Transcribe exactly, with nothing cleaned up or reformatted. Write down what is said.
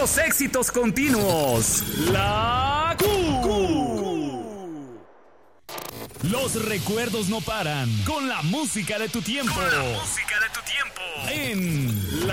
los éxitos continuos. La Q. Los recuerdos no paran con la música de tu tiempo. Con la música de tu tiempo. En